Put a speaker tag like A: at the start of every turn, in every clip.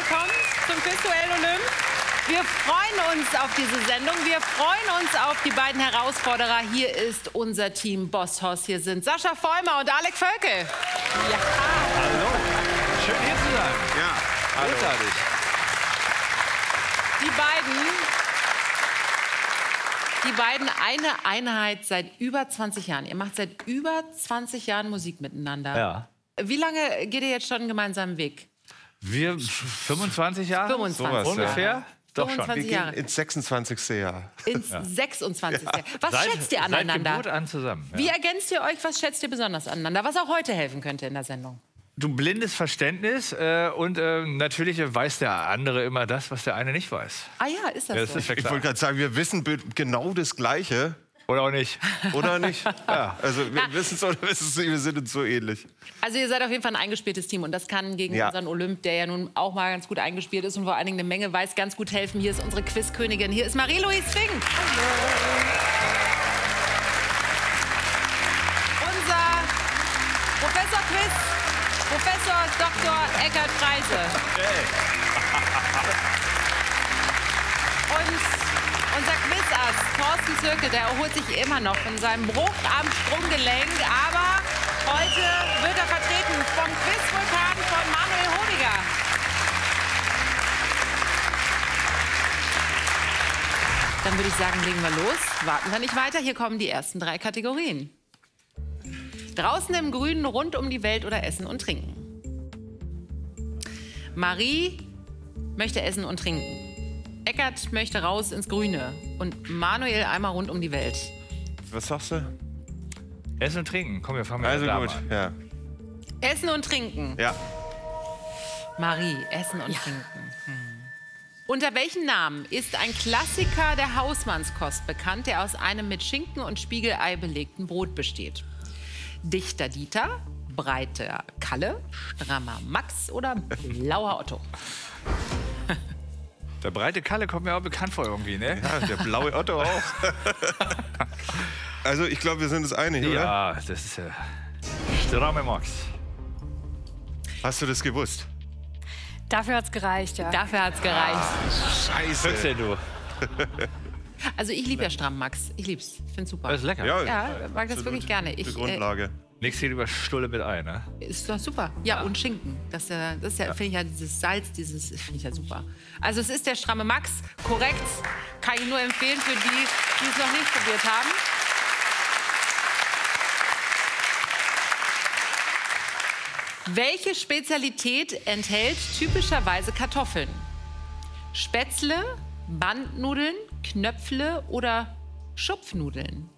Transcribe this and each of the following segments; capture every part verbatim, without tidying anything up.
A: willkommen zum Quizduell Olymp. Wir freuen uns auf diese Sendung. Wir freuen uns auf die beiden Herausforderer. Hier ist unser Team Bosshaus. Hier sind Sascha Vollmer und Alec Völkel. Ja.
B: Hallo. Schön hier zu sein. Ja. Großartig.
A: Die beiden, die beiden eine Einheit seit über zwanzig Jahren. Ihr macht seit über zwanzig Jahren Musik miteinander.
B: Ja.
A: Wie lange geht ihr jetzt schon einen gemeinsamen Weg?
B: Wir fünfundzwanzig Jahre?
A: fünfundzwanzig
B: Sowas, ungefähr?
A: Jahre.
B: Doch
A: fünfundzwanzig
B: schon.
A: Jahre.
C: Ins sechsundzwanzigste Jahr.
A: Ins ja. sechsundzwanzigste Jahr. Was
B: seit,
A: schätzt ihr aneinander?
B: Seit Geburt an zusammen. Ja.
A: Wie ergänzt ihr euch? Was schätzt ihr besonders aneinander? Was auch heute helfen könnte in der Sendung?
B: Du blindes Verständnis äh, und äh, natürlich weiß der andere immer das, was der eine nicht weiß.
A: Ah ja, ist das,
B: ja, das
A: so?
B: ist ja
C: Ich
B: klar.
C: wollte gerade sagen, wir wissen genau das Gleiche.
B: Oder auch nicht.
C: Oder nicht? Ja, also wir wissen es oder wissen es nicht, wir sind uns so ähnlich.
A: Also ihr seid auf jeden Fall ein eingespieltes Team und das kann gegen
C: Ja.
A: unseren Olymp, der ja nun auch mal ganz gut eingespielt ist und vor allen Dingen eine Menge weiß, ganz gut helfen. Hier ist unsere Quizkönigin. Hier ist Marie-Louise Fink. Unser Professor Quiz, Professor Doktor Eckhard Preise.
B: Hey.
A: Und unser Quizass, Thorsten Zirkel, der erholt sich immer noch von seinem Bruch am Sprunggelenk. Aber heute wird er vertreten vom Quizvulkan von Manuel Hobiger. Dann würde ich sagen, legen wir los. Warten wir nicht weiter. Hier kommen die ersten drei Kategorien. Draußen im Grünen, rund um die Welt oder Essen und Trinken. Marie möchte essen und trinken. Eckart möchte raus ins Grüne und Manuel einmal rund um die Welt.
C: Was sagst du?
B: Essen und trinken. Komm, wir fangen mal
C: Also
B: da
C: gut,
B: an.
C: ja.
A: Essen und trinken.
C: Ja.
A: Marie, essen und trinken. Hm. Unter welchem Namen ist ein Klassiker der Hausmannskost bekannt, der aus einem mit Schinken und Spiegelei belegten Brot besteht? Dichter Dieter, breiter Kalle, strammer Max oder blauer Otto?
B: Der breite Kalle kommt mir auch bekannt vor irgendwie, ne?
C: Ja, der blaue Otto auch. Also ich glaube, wir sind uns einig, oder?
B: Ja, das ist ja stramme Max.
C: Hast du das gewusst?
D: Dafür hat's gereicht, ja.
A: Dafür hat's gereicht.
C: Scheiße.
B: Füchse, du.
A: Also ich liebe ja stramm Max. Ich lieb's. Find's super.
B: Das ist lecker.
C: Ja,
A: Ja, mag das
C: absolut
A: wirklich gerne.
C: Die
A: Ich, äh,
C: Grundlage.
B: Nichts geht über Stulle mit ein, ne?
A: Ist doch super. Ja, und Schinken. Das, äh, das ist ja, finde ich ja, dieses Salz, dieses, finde ich ja super. Also es ist der stramme Max, korrekt. Kann ich nur empfehlen für die, die es noch nicht probiert haben. Welche Spezialität enthält typischerweise Kartoffeln? Spätzle, Bandnudeln, Knöpfle oder Schupfnudeln?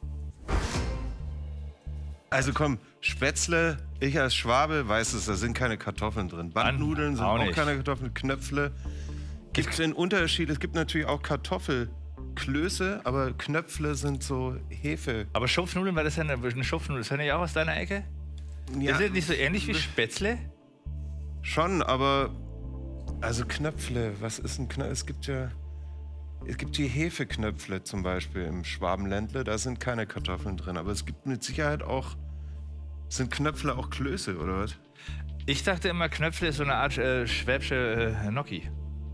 C: Also komm, Spätzle, ich als Schwabe weiß es, da sind keine Kartoffeln drin. Bandnudeln sind
B: auch
C: auch,
B: nicht.
C: keine Kartoffeln, Knöpfle. Gibt es einen Unterschied? Es gibt natürlich auch Kartoffelklöße, aber Knöpfle sind so Hefe.
B: Aber Schupfnudeln, war das ja eine, eine Schupfnudel? Ist das nicht auch aus deiner Ecke?
C: Ja,
B: Ist das nicht so ähnlich wie Spätzle?
C: schon, aber also Knöpfle, was ist ein Knöpfle? Es gibt ja, es gibt die Hefeknöpfle zum Beispiel im Schwabenländle, da sind keine Kartoffeln drin, aber es gibt mit Sicherheit auch, sind Knöpfle auch Klöße, oder was?
B: Ich dachte immer, Knöpfle ist so eine Art äh, schwäbische äh, Gnocchi.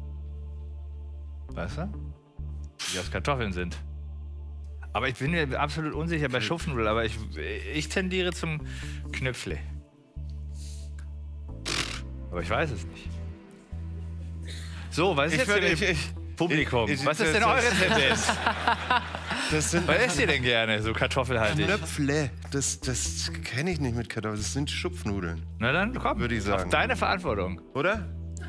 B: Weißt du? Die aus Kartoffeln sind. Aber ich bin mir absolut unsicher bei Schupfnudeln, aber ich, ich tendiere zum Knöpfle. Aber ich weiß es nicht. So, was ist
C: Ich
B: jetzt
C: würde-
B: denn
C: ich- ich-
B: Publikum?
C: ich-
B: Was ist denn
C: das-
B: eure Tendenz?
C: Das sind
B: Was esst ihr denn gerne, so kartoffelhaltig?
C: Knöpfle, das, das kenne ich nicht mit Kartoffeln, das sind Schupfnudeln,
B: Na dann, komm,
C: Würde ich
B: auf
C: sagen.
B: deine Verantwortung.
C: oder?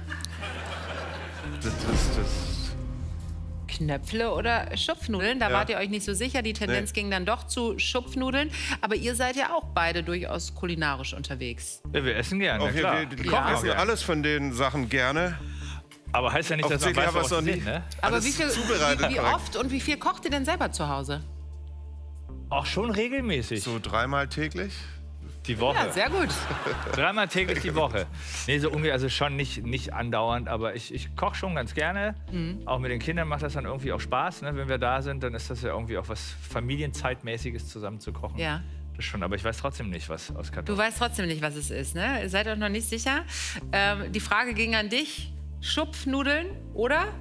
C: Das, das, das.
A: Knöpfle oder Schupfnudeln. Da
C: Ja.
A: wart ihr euch nicht so sicher. Die Tendenz
C: Nee.
A: ging dann doch zu Schupfnudeln. Aber ihr seid ja auch beide durchaus kulinarisch unterwegs.
B: Ja, wir essen gerne,
C: Auch wir,
B: klar.
C: wir, wir
A: Ja.
C: kochen
B: auch gerne.
C: alles von den Sachen gerne.
B: Aber heißt ja nicht, dass man
C: Offensichtlich
B: weiß,
C: haben wir es
B: was
C: noch
B: sie
C: nie.
B: sind, ne?
A: Aber
C: Alles
A: wie, viel,
C: zubereitet
A: wie, wie
C: korrekt.
A: oft und wie viel kocht ihr denn selber zu Hause?
B: Auch schon regelmäßig.
C: So dreimal täglich.
B: Die Woche.
A: Ja, sehr gut.
B: Dreimal täglich die Woche. Nee, so ungefähr, also schon nicht, nicht andauernd, aber ich, ich koche schon ganz gerne.
A: Mhm.
B: Auch mit den Kindern macht das dann irgendwie auch Spaß. Ne? Wenn wir da sind, dann ist das ja irgendwie auch was Familienzeitmäßiges zusammen zu kochen.
A: Ja.
B: Das schon, aber ich weiß trotzdem nicht, was aus Kartoffeln.
A: Du weißt trotzdem nicht, was es ist, ne? Ihr seid euch noch nicht sicher. Ähm, die Frage ging an dich. Schupfnudeln oder